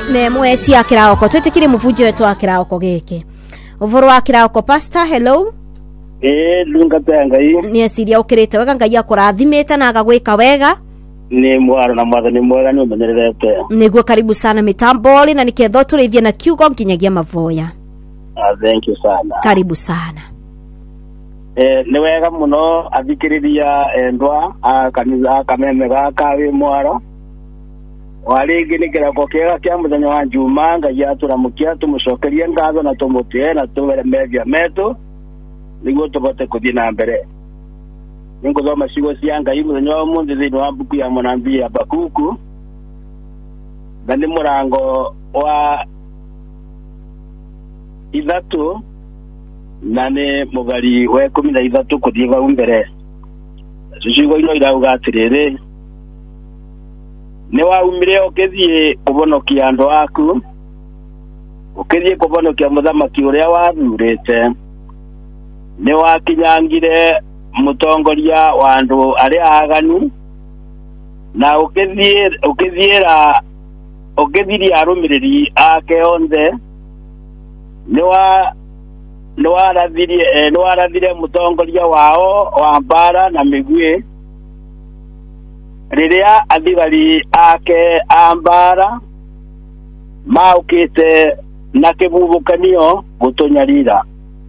ne mwesi ya kirauko twetikire muvuje wetu wa kirauko geke uvuru wa kirauko pastor hello lunga tanga hii ni asiria ukirete wega ngai akurathimete na agagwika wega ni mwara na mwadha ni mwega ni umenyerete niguo karibu sana mitamboli na niketho turithie na kiugo nginyagia mavoya thank you sana karibu sana ni wega muno athikiriria endwa kanitha kameme gakawi mwaro waringi ni kirako kega kia muthenya wa Juma ngai aturamukia tumucokerie ngatho na tumutie na tuwere mevia metu niguo tubote kuthie na mbere ninguthoma ciugo cia ngai muthenya wa umuthi thiini wa mbuku ya Mũnabii Habakuku na ni murango wa 3 na ni mugari wa 13 kuthie vau mbere ciugo ino irauga atiriri ni waumire ukithie kubonokia andu aku ukithie kubonokia muthamaki uria wathurite ni wakinyangire mutongoria wa andu aria aganu na ukithiira arumiriri ake onthe ni warathire mutongoria wao wa mbara na migwi riria athigari ake ambara maukite na kibubukanio gutunyarira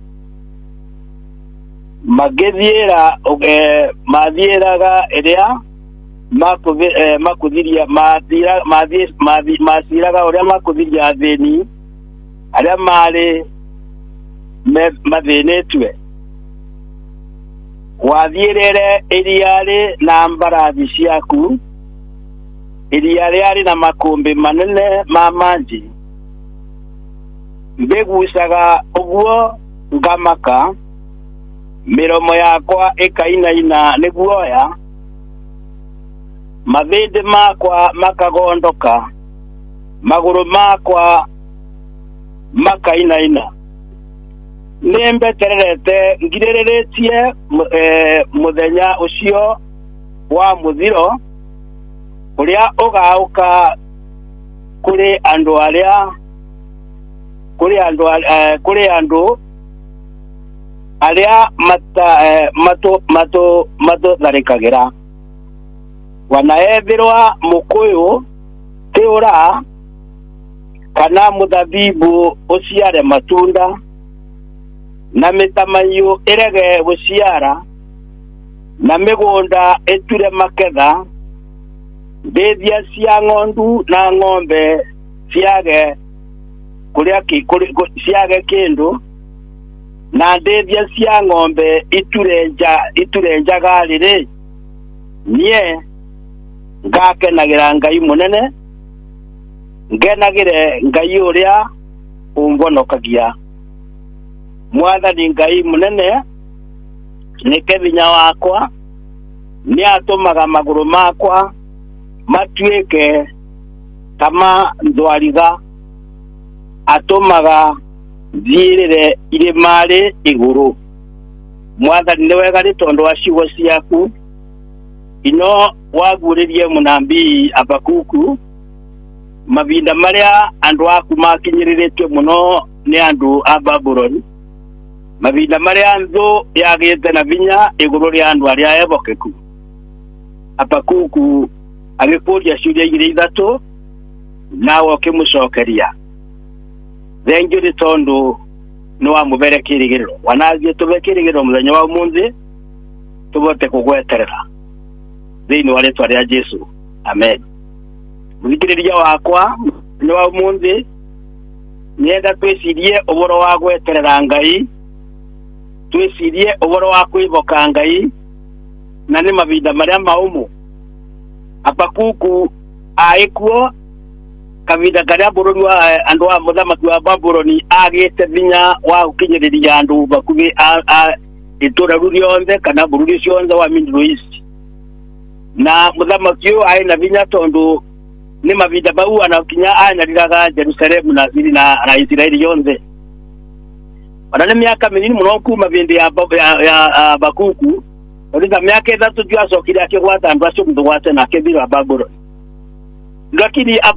magithiira mathiiraga iria makuthiria masiraga uria makuthiria athini aria mari mathinitwe wathierere iriari na mbarathi ciaku iriari ari na makumbi manene ma manji mbigucaga uguo ngamaka miromo yakwa ikainaina ni guoya mathindi makwa makagondoka maguru makwa makainaina nimbetererete ngiriritie muthenya ucio wa muthiro uria ugauka kuri andu aria mato tharikagira wanaethirwa mukuyu tiura kana muthabibu uciare matunda na mitamayu irege guciara na migunda iture maketha ndethia cia ng'ondu na ng'ombe ciage ciage kindu na ndethia cia ng'ombe iture njaga riri nie ngakenagira ngai munene ngenagire ngai uria umbonokagia mwathani ngai munene nike vinya wakwa ni atumaga maguru makwa matuike kama ndwariga atumaga thiirire irimari iguru mwathani ni wega ri tondu wa ciugo ciaku ino waguririe Mũnabii Habakuku mavinda maria andu aku makinyiriritwe muno ni andu a Babuloni mavinda maria andu yagite na vinya iguru ria andu aria ebokeku Habakuku agikuria ciuria igiri ithatu nawe ukimucokeria thengi ri tondu ni wa mubere kirigiro wanathie tubekirigiro muthenya wa umuthi tubote kugweterera thiini wa ritwa ria Jesu amen muthikiriria wakwa ni wa umuthi nienda twicirie uboro wa gweterera ngai twicirie uboro wa kwiboka ngai na ni mavinda maria maumu Habakuku aikuo kavinda karia bururi wa andu wa muthamaki wa Babuloni agite vinya wa gukinyiriria andu bakuvi itura ruri onthe kana bururi cionthe wa Middle East na muthamaki uyu aina vinya tondu ni mavinda bau anakinya anariraga Jerusalemu na Israeli yonthe ona ni miaka minini muno kuma vindi ya Habakuku Olika miaka 3 tu acokire akigwata andu acio mthugwate na kithira Babuloni lakini